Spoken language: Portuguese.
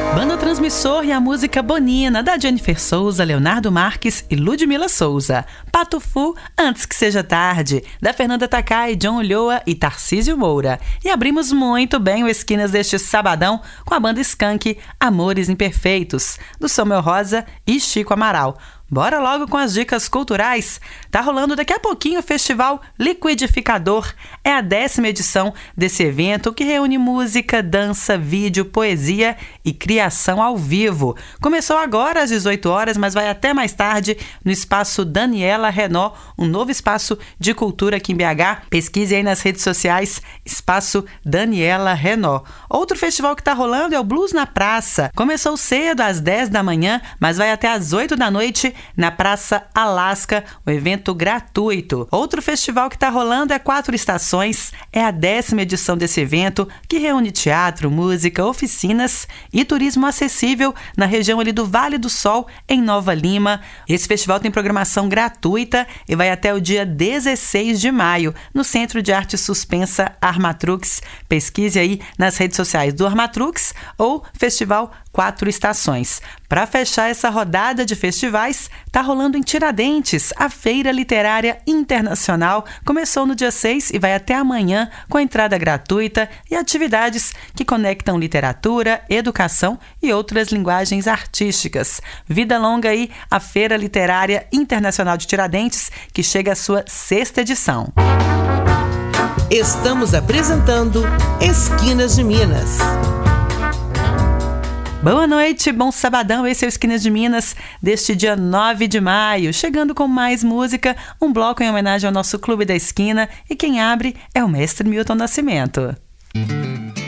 Banda Transmissor e a música Bonina, da Jennifer Souza, Leonardo Marques e Ludmila Souza. Pato Fu, Antes que Seja Tarde, da Fernanda Takai, John Ulloa e Tarcísio Moura. E abrimos muito bem o Esquinas deste sabadão com a banda Skank, Amores Imperfeitos, do Samuel Rosa e Chico Amaral. Bora logo com as dicas culturais. Tá rolando daqui a pouquinho o Festival Liquidificador. É a 10ª edição desse evento que reúne música, dança, vídeo, poesia e criação ao vivo. Começou agora às 18 horas, mas vai até mais tarde no Espaço Daniela Renault, um novo espaço de cultura aqui em BH. Pesquise aí nas redes sociais, Espaço Daniela Renault. Outro festival que tá rolando é o Blues na Praça. Começou cedo, às 10 da manhã, mas vai até às 8 da noite na Praça Alasca, um evento gratuito. Outro festival que está rolando é 4 Estações, é a 10ª edição desse evento, que reúne teatro, música, oficinas e turismo acessível na região ali do Vale do Sol, em Nova Lima. Esse festival tem programação gratuita e vai até o dia 16 de maio, no Centro de Arte Suspensa Armatrux. Pesquise aí nas redes sociais do Armatrux ou Festival 4 Estações. Para fechar essa rodada de festivais, tá rolando em Tiradentes a Feira Literária Internacional. Começou no dia 6 e vai até amanhã com entrada gratuita e atividades que conectam literatura, educação e outras linguagens artísticas. Vida longa aí a Feira Literária Internacional de Tiradentes, que chega à sua 6ª edição. Estamos apresentando Esquinas de Minas. Boa noite, bom sabadão, esse é o Esquinas de Minas deste dia 9 de maio, chegando com mais música, um bloco em homenagem ao nosso Clube da Esquina, e quem abre é o mestre Milton Nascimento.